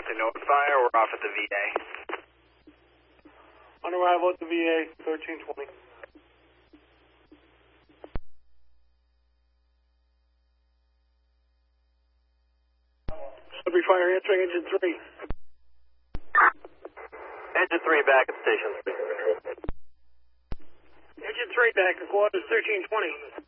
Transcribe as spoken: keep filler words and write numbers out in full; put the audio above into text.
to North Fire. We're off at the V A. On arrival at the V A, thirteen twenty. Sudbury Fire answering engine three. Engine three back at station. Engine three back at quarters, thirteen twenty.